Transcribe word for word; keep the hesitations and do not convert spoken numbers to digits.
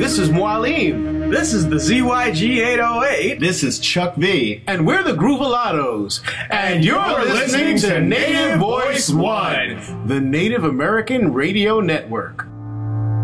This is Mualim. This is the Z Y G eight oh eight. This is Chuck V. And we're the Groovalados. And you're, you're listening, listening to Native Voice One, the Native American Radio Network.